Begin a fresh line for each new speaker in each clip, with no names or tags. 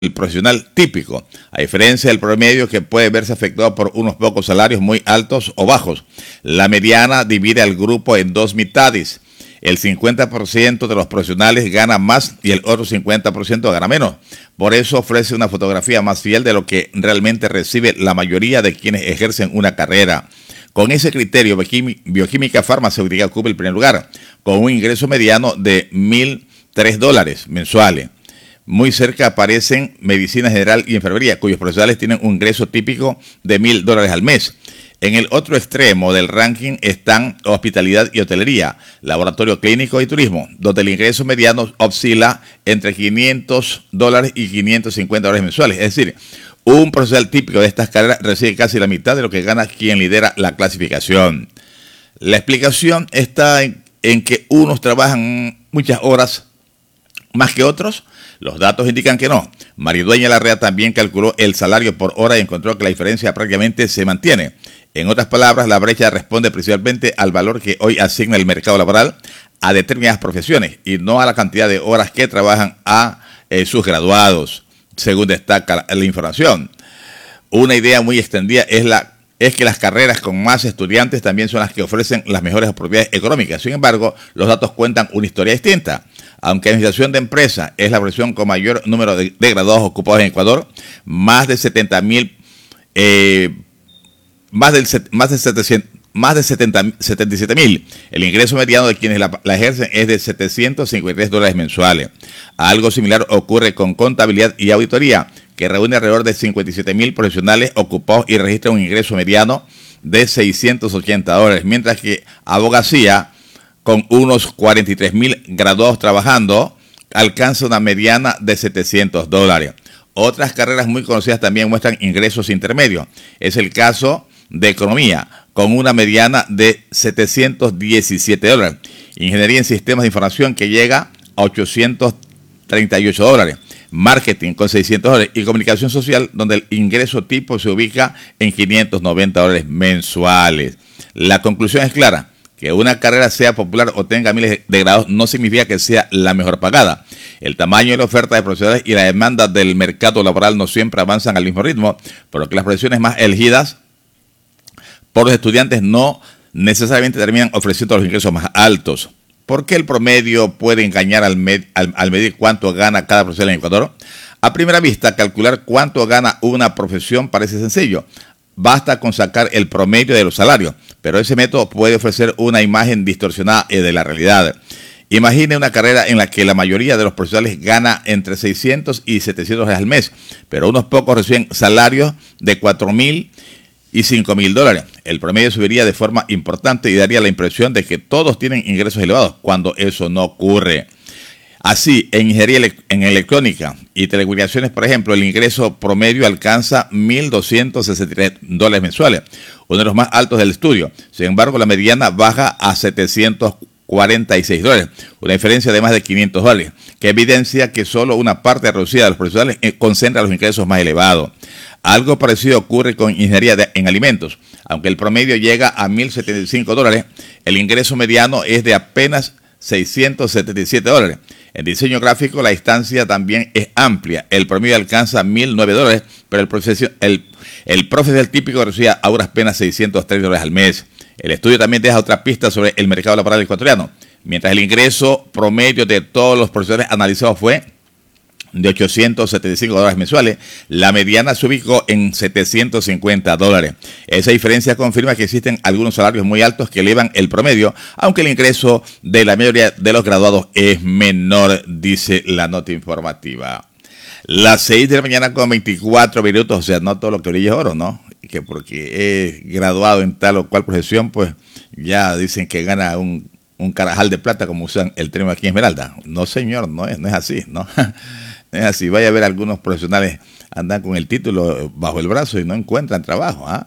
el profesional típico, a diferencia del promedio que puede verse afectado por unos pocos salarios muy altos o bajos. La mediana divide al grupo en dos mitades. El 50% de los profesionales gana más y el otro 50% gana menos. Por eso ofrece una fotografía más fiel de lo que realmente recibe la mayoría de quienes ejercen una carrera. Con ese criterio, Bioquímica Farmacéutica ocupa el primer lugar, con un ingreso mediano de $1,003 mensuales. Muy cerca aparecen Medicina General y Enfermería, cuyos profesionales tienen un ingreso típico de $1,000 al mes. En el otro extremo del ranking están Hospitalidad y Hotelería, Laboratorio Clínico y Turismo, donde el ingreso mediano oscila entre $500 y $550 mensuales. Es decir, un profesional típico de estas carreras recibe casi la mitad de lo que gana quien lidera la clasificación. La explicación está en que unos trabajan muchas horas más que otros. Los datos indican que no. Maridueña Larrea también calculó el salario por hora y encontró que la diferencia prácticamente se mantiene. En otras palabras, la brecha responde principalmente al valor que hoy asigna el mercado laboral a determinadas profesiones y no a la cantidad de horas que trabajan a sus graduados, según destaca la información. Una idea muy extendida es que las carreras con más estudiantes también son las que ofrecen las mejores oportunidades económicas. Sin embargo, los datos cuentan una historia distinta. Aunque Administración de Empresa es la profesión con mayor número de graduados ocupados en Ecuador, más de 77,000. El ingreso mediano de quienes la ejercen es de $753 mensuales. Algo similar ocurre con Contabilidad y Auditoría, que reúne alrededor de 57,000 profesionales ocupados y registra un ingreso mediano de $680, mientras que Abogacía, con unos 43,000 graduados trabajando, alcanza una mediana de $700. Otras carreras muy conocidas también muestran ingresos intermedios. Es el caso de Economía, con una mediana de $717. Ingeniería en Sistemas de Información, que llega a $838. Marketing, con $600. Y Comunicación Social, donde el ingreso tipo se ubica en $590 mensuales. La conclusión es clara. Que una carrera sea popular o tenga miles de grados no significa que sea la mejor pagada. El tamaño de la oferta de profesionales y la demanda del mercado laboral no siempre avanzan al mismo ritmo, por lo que las profesiones más elegidas por los estudiantes no necesariamente terminan ofreciendo los ingresos más altos. ¿Por qué el promedio puede engañar al medir cuánto gana cada profesional en Ecuador? A primera vista, calcular cuánto gana una profesión parece sencillo. Basta con sacar el promedio de los salarios, pero ese método puede ofrecer una imagen distorsionada de la realidad. Imagine una carrera en la que la mayoría de los profesionales gana entre $600 y $700 al mes, pero unos pocos reciben salarios de $4,000 y $5,000. El promedio subiría de forma importante y daría la impresión de que todos tienen ingresos elevados, cuando eso no ocurre. Así, en ingeniería en electrónica y telecomunicaciones, por ejemplo, el ingreso promedio alcanza $1,263 mensuales, uno de los más altos del estudio. Sin embargo, la mediana baja a $746, una diferencia de más de $500, que evidencia que solo una parte reducida de los profesionales concentra los ingresos más elevados. Algo parecido ocurre con ingeniería en alimentos. Aunque el promedio llega a $1,075, el ingreso mediano es de apenas $677. En diseño gráfico la distancia también es amplia. El promedio alcanza $1,009, pero el profesional típico recibe a duras penas $603 al mes. El estudio también deja otra pista sobre el mercado laboral ecuatoriano. Mientras el ingreso promedio de todos los profesionales analizados fue de $875 mensuales, la mediana se ubicó en $750. Esa diferencia confirma que existen algunos salarios muy altos que elevan el promedio, aunque el ingreso de la mayoría de los graduados es menor, dice la nota informativa. Las 6 de la mañana con 24 minutos, o sea, no todo lo que brilla es oro, ¿no? Que porque es graduado en tal o cual profesión, pues ya dicen que gana un carajal de plata, como usan el término aquí en Esmeralda. No, señor, no es así, ¿no? Es así. Vaya a ver, algunos profesionales andan con el título bajo el brazo y no encuentran trabajo, ¿ah?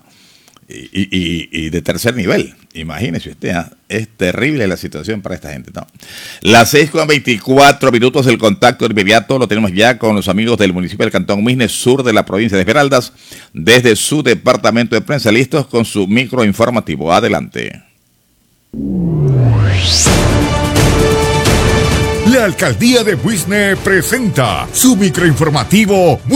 Y de tercer nivel. Imagínese usted, ¿ah? Es terrible la situación para esta gente, ¿no? Las 6 con 24 minutos, el contacto inmediato lo tenemos ya con los amigos del municipio del Cantón Misne, sur de la provincia de Esmeraldas, desde su departamento de prensa, listos con su micro informativo. Adelante.
La Alcaldía de Buisne presenta su microinformativo